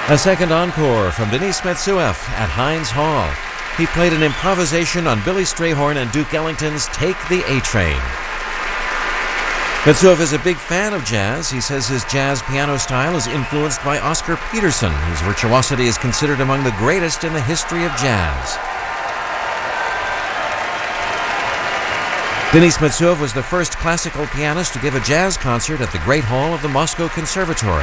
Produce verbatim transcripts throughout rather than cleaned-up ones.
A second encore from Denis Metsueff at Heinz Hall. He played an improvisation on Billy Strayhorn and Duke Ellington's Take the A-Train. Metsueff is a big fan of jazz. He says his jazz piano style is influenced by Oscar Peterson, whose virtuosity is considered among the greatest in the history of jazz. Denis Metsueff was the first classical pianist to give a jazz concert at the Great Hall of the Moscow Conservatory.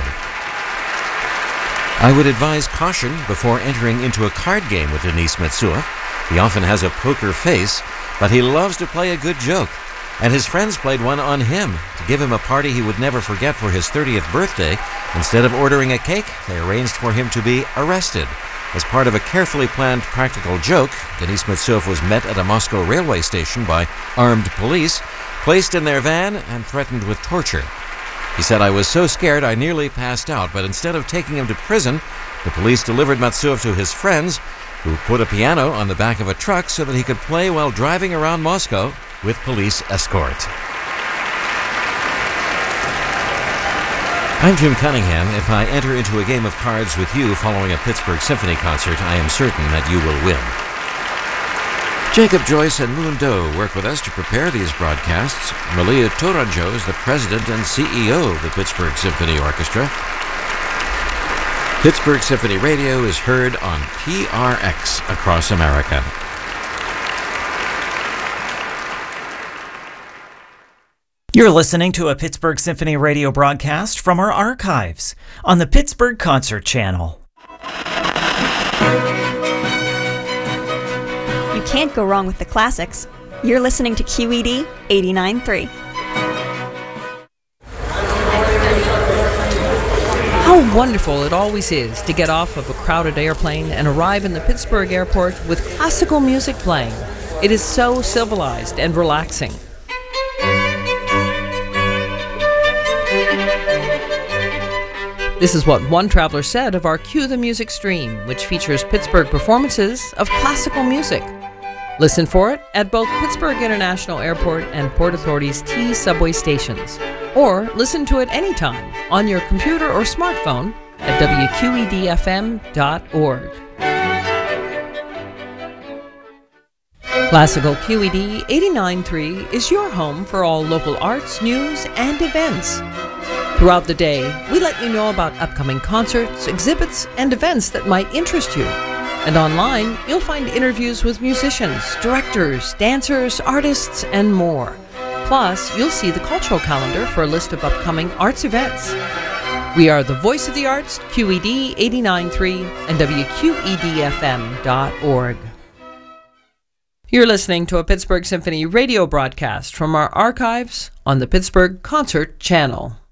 I would advise caution before entering into a card game with Denis Metsueff. He often has a poker face, but he loves to play a good joke. And his friends played one on him. To give him a party he would never forget for his thirtieth birthday, instead of ordering a cake, they arranged for him to be arrested. As part of a carefully planned practical joke, Denis Metsueff was met at a Moscow railway station by armed police, placed in their van, and threatened with torture. He said, "I was so scared I nearly passed out, but instead of taking him to prison, the police delivered Metsueff to his friends, who put a piano on the back of a truck so that he could play while driving around Moscow with police escort." I'm Jim Cunningham. If I enter into a game of cards with you following a Pittsburgh Symphony concert, I am certain that you will win. Jacob Joyce and Moon Doe work with us to prepare these broadcasts. Malia Tourangeau is the president and C E O of the Pittsburgh Symphony Orchestra. Pittsburgh Symphony Radio is heard on P R X across America. You're listening to a Pittsburgh Symphony Radio broadcast from our archives on the Pittsburgh Concert Channel. You can't go wrong with the classics. You're listening to Q E D eighty-nine point three. How wonderful it always is to get off of a crowded airplane and arrive in the Pittsburgh airport with classical music playing. It is so civilized and relaxing. This is what one traveler said of our Cue the Music stream, which features Pittsburgh performances of classical music. Listen for it at both Pittsburgh International Airport and Port Authority's T subway stations, or listen to it anytime on your computer or smartphone at W Q E D F M dot org. Classical Q E D eighty-nine point three is your home for all local arts, news, and events. Throughout the day, we let you know about upcoming concerts, exhibits, and events that might interest you. And online, you'll find interviews with musicians, directors, dancers, artists, and more. Plus, you'll see the cultural calendar for a list of upcoming arts events. We are the voice of the arts, Q E D eighty-nine point three and W Q E D F M dot org. You're listening to a Pittsburgh Symphony radio broadcast from our archives on the Pittsburgh Concert Channel.